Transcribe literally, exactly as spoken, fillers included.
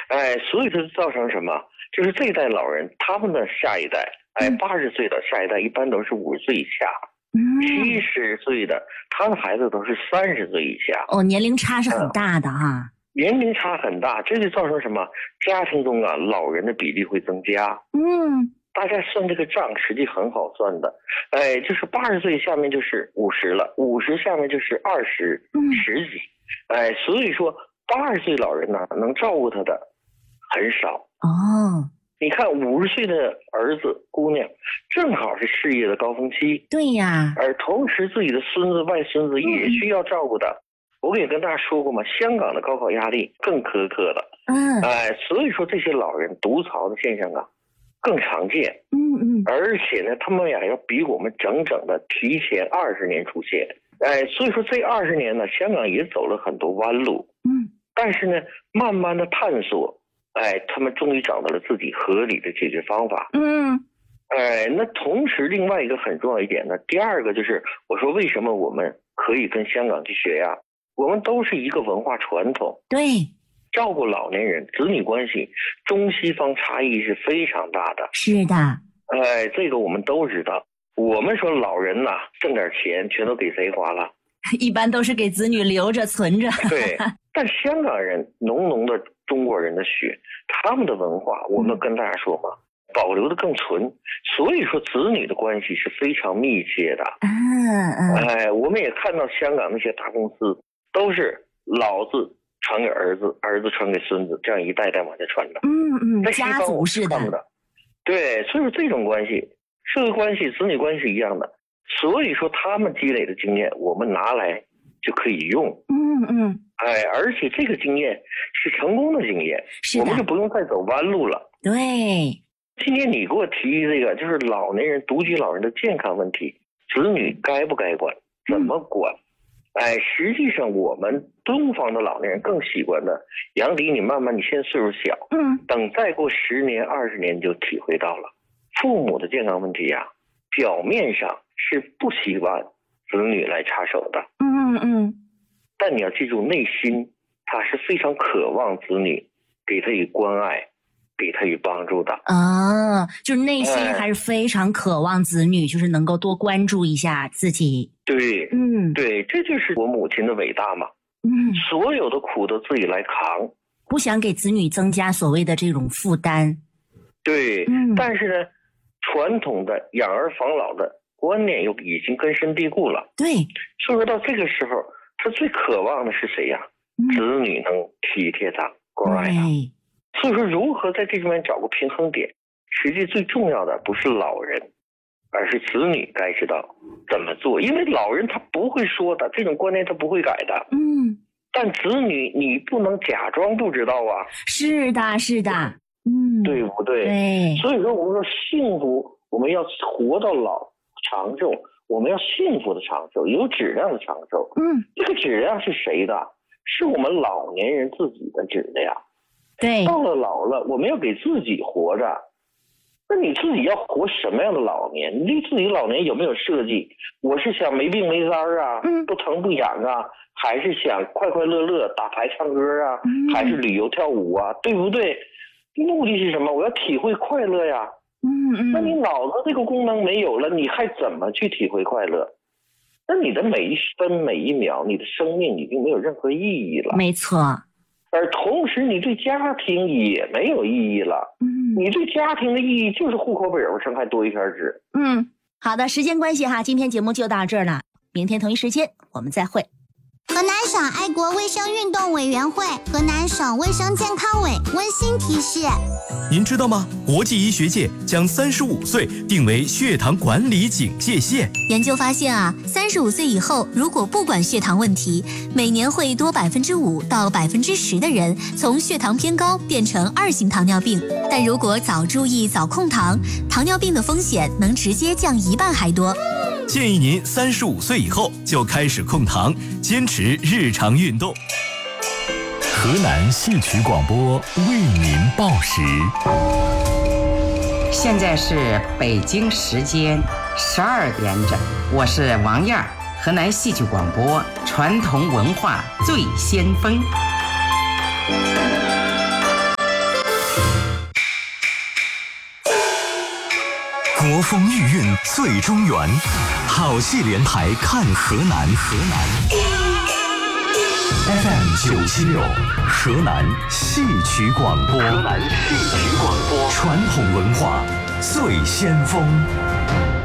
哎，所以它造成什么？就是这一代老人，他们的下一代，哎，八十岁的下一代一般都是五十岁以下，七十岁的他的孩子都是三十岁以下。 哦，年龄差是很大的哈。 嗯、年龄差很大，这就造成什么？家庭中啊，老人的比例会增加。 嗯。大家算这个账，实际很好算的，哎，就是八十岁下面就是五十了，五十下面就是二十、十几，哎，所以说八十岁老人呢，能照顾他的很少。 哦， 你看五十岁的儿子姑娘，正好是事业的高峰期。 对呀。 而同时自己的孙子外孙子也需要照顾的。嗯、我也跟大家说过嘛，香港的高考压力更苛刻了。 嗯。 哎，所以说这些老人独巢的现象啊。更常见， 嗯嗯， 而且呢，他们呀要比我们整整的提前二十年出现，哎，所以说这二十年呢，香港也走了很多弯路， 嗯， 但是呢，慢慢的探索，哎，他们终于找到了自己合理的解决方法， 嗯， 哎，那同时另外一个很重要一点呢，第二个就是我说为什么我们可以跟香港去学呀？我们都是一个文化传统， 对。 照顾老年人，子女关系，中西方差异是非常大的。 是的， 哎，这个我们都知道。我们说老人呐、啊，挣点钱全都给谁花了？ 一般都是给子女留着存着。 对，但香港人浓浓的中国人的血，他们的文化，我们跟大家说嘛，嗯、保留的更纯。所以说，子女的关系是非常密切的。 嗯嗯。 哎，我们也看到香港那些大公司都是老子传给儿子，儿子传给孙子，这样一代代往下传的。 嗯嗯， 在西方家族式的。 对，所以说这种关系，社会关系、子女关系是一样的。所以说他们积累的经验，我们拿来就可以用。 嗯嗯。 哎，而且这个经验是成功的经验， 是的， 我们就不用再走弯路了。 对。 今天你给我提这个，就是老年人、独居老人的健康问题，子女该不该管，怎么管？嗯哎，实际上我们东方的老年人更习惯的，杨迪，你慢慢，你现在岁数小， 嗯， 等再过十年、二十年就体会到了，父母的健康问题呀、啊，表面上是不希望子女来插手的， 嗯嗯嗯， 但你要记住，内心他是非常渴望子女给他以关爱，给他以帮助的啊，就是内心还是非常渴望子女，哎、就是能够多关注一下自己。 对， 嗯， 对，这就是我母亲的伟大嘛。 嗯， 所有的苦都自己来扛， 不想给子女增加所谓的这种负担。 对， 嗯， 但是呢，传统的养儿防老的观念又已经根深蒂固了。 对， 所以说到这个时候，他最渴望的是谁呀？嗯、子女能体贴他、关爱他。所以说，如何在这里面找个平衡点，实际最重要的不是老人，而是子女该知道怎么做。因为老人他不会说的，这种观念他不会改的。 嗯， 但子女你不能假装不知道啊。 是的，是的，嗯， 对不对？ 对。 所以说，我们说幸福，我们要活到老长寿，我们要幸福的长寿，有质量的长寿。 嗯， 这个质量是谁的？是我们老年人自己的质量。 对， 到了老了，我们要给自己活着。那你自己要活什么样的老年？你对自己老年有没有设计？我是想没病没灾啊， 嗯、 不疼不痒啊，还是想快快乐乐打牌唱歌啊， 嗯、 还是旅游跳舞啊，对不对？目的是什么？我要体会快乐呀。 嗯嗯。 那你脑子这个功能没有了，你还怎么去体会快乐？那你的每一分每一秒，你的生命已经没有任何意义了。 没错。 而同时你对家庭也没有意义了。 嗯， 你对家庭的意义就是户口本上还多一片纸。 嗯，好的，时间关系哈，今天节目就到这儿了，明天同一时间我们再会。 河南省爱国卫生运动委员会、河南省卫生健康委温馨提示： 您知道吗？国际医学界将三十五岁定为血糖管理警戒线。 研究发现啊，三十五岁以后，如果不管血糖问题，每年会多百分之五到百分之十的人从血糖偏高变成二型糖尿病。但如果早注意、早控糖，糖尿病的风险能直接降一半还多。 建议您三十五岁以后就开始控糖，坚持日常运动。 河南戏曲广播为您报时。 现在是北京时间十二点整，我是王燕，河南戏曲广播传统文化最先锋。 国风御韵最中原，好戏连台看河南。河南 F M 九七六，河南戏曲广播。河南戏曲广播，传统文化最先锋。